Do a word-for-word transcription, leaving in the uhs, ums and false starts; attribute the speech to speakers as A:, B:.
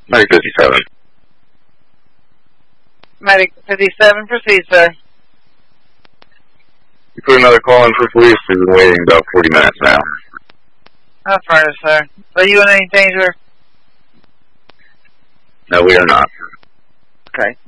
A: Medic fifty-seven.
B: Medic fifty-seven, proceed, sir.
A: You put another call in for police. We've been waiting about forty minutes now.
B: Affirmative, sir. Are you in any danger?
A: No, we are not.
B: Okay.